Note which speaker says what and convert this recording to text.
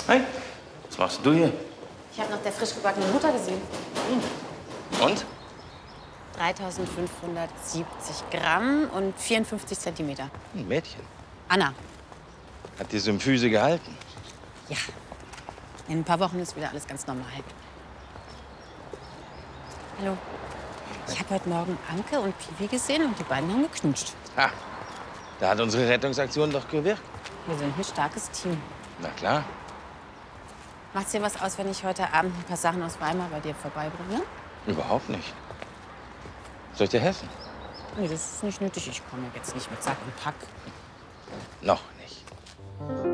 Speaker 1: Hi, was machst du hier?
Speaker 2: Ich habe nach der frisch gebackenen Mutter gesehen.
Speaker 1: Und?
Speaker 2: 3570 Gramm und 54 Zentimeter.
Speaker 1: Ein Mädchen.
Speaker 2: Anna.
Speaker 1: Hat die Symphyse gehalten?
Speaker 2: Ja. In ein paar Wochen ist wieder alles ganz normal. Hallo. Ich habe heute Morgen Anke und Piwi gesehen und die beiden haben geknutscht.
Speaker 1: Ha, da hat unsere Rettungsaktion doch gewirkt.
Speaker 2: Wir sind ein starkes Team.
Speaker 1: Na klar.
Speaker 2: Macht's dir was aus, wenn ich heute Abend ein paar Sachen aus Weimar bei dir vorbeibringe?
Speaker 1: Überhaupt nicht. Soll ich dir helfen?
Speaker 2: Nee, das ist nicht nötig. Ich komme jetzt nicht mit Sack und Pack.
Speaker 1: Noch